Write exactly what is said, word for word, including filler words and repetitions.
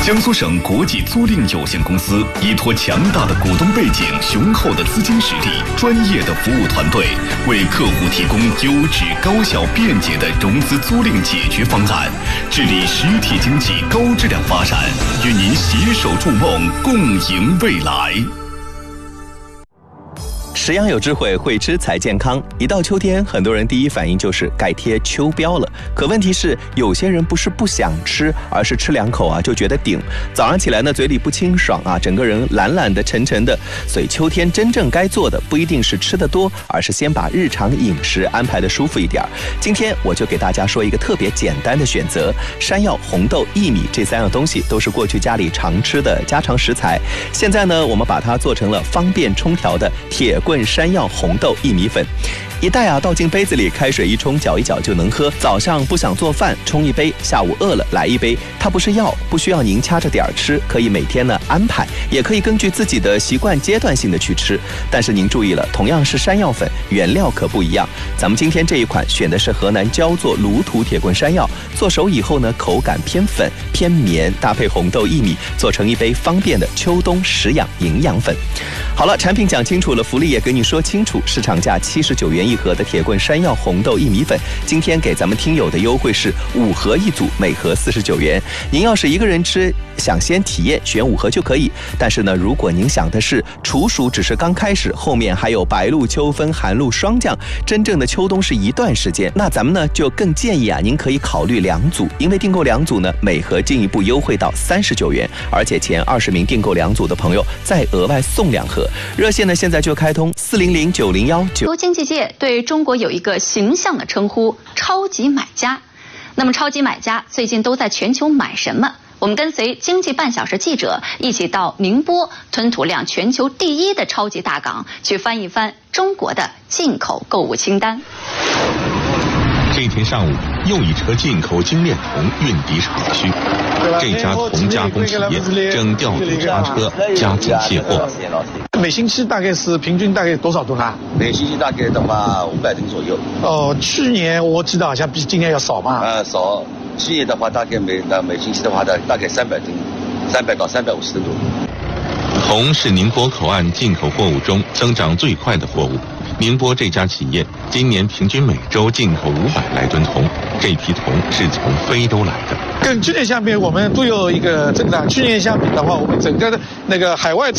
江苏省国际租赁有限公司依托强大的股东背景、雄厚的资金实力、专业的服务团队，为客户提供优质、高效、便捷的融资租赁解决方案，致力实体经济高质量发展，与您携手筑梦，共赢未来。 食养有智慧，会吃才健康。一到秋天，很多人第一反应就是该贴秋膘了。可问题是，有些人不是不想吃，而是吃两口啊就觉得顶。早上起来呢，嘴里不清爽啊，整个人懒懒的、沉沉的。所以秋天真正该做的，不一定是吃得多，而是先把日常饮食安排得舒服一点。今天我就给大家说一个特别简单的选择：山药、红豆、薏米这三样东西都是过去家里常吃的家常食材。现在呢，我们把它做成了方便冲调的铁棍山药红豆薏米粉，一袋啊倒进杯子里，开水一冲，搅一搅就能喝。早上不想做饭，冲一杯；下午饿了来一杯。它不是药，不需要您掐着点儿吃，可以每天呢安排，也可以根据自己的习惯阶段性的去吃。但是您注意了，同样是山药粉，原料可不一样。咱们今天这一款选的是河南焦作卤土铁棍山药，做熟以后呢，口感偏粉偏绵，搭配红豆薏米，做成一杯方便的秋冬食养营养粉。好了，产品讲清楚了，福利也给你说清楚，市场价七十九元一盒的铁棍山药红豆薏米粉，今天给咱们听友的优惠是五盒一组，每盒四十九元。您要是一个人吃，想先体验，选五盒就可以。但是呢，如果您想的是处暑只是刚开始，后面还有白露、秋分、寒露霜降，真正的秋冬是一段时间，那咱们呢就更建议啊，您可以考虑两组，因为订购两组呢，每盒进一步优惠到三十九元，而且前二十名订购两组的朋友再额外送两盒。热线呢现在就开通四零零九零幺九。 经济界对中国有一个形象的称呼——超级买家。那么，超级买家最近都在全球买什么？我们跟随经济半小时记者一起到宁波，吞吐量全球第一的超级大港，去翻一翻中国的进口购物清单。 这天上午，又一车进口精炼铜运抵厂区。这家铜加工企业正调度叉车，加紧卸货。 每星期大概是平均大概多少吨啊？ 每星期大概的话五百吨左右。 哦，去年我记得好像比今年要少嘛。 呃，少。去年的话大概每那每星期的话大大概三百吨，三百到三百五十吨左右。 铜是宁波口岸进口货物中增长最快的货物。宁波这家企业今年平均每周进口五百来吨铜，这批铜是从非洲来的。 跟去年相比，我们都有一个增长。去年相比的话，我们整个的那个海外